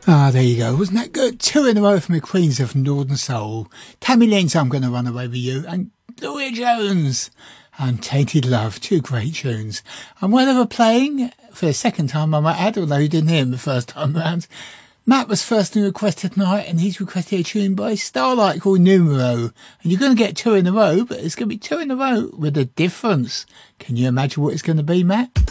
Ah, there you go. Wasn't that good? Two in a row from the Queens of Northern Soul. Tammy Lynn's I'm Gonna Run Away With You, and Gloria Jones, Untainted Love. Two great tunes. And while they were playing, for the second time I might add, although you didn't hear him the first time round, Matt was first in requested tonight, and he's requested a tune by Starlight called Numero. And you're going to get two in a row, but it's going to be two in a row with a difference. Can you imagine what it's going to be, Matt?